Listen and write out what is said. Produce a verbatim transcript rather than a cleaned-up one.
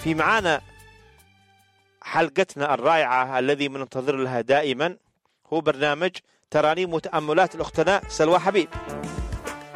في معانا حلقتنا الرائعة الذي مننتظر لها دائما، هو برنامج ترانيم وتأملات الأختنا سلوى حبيب.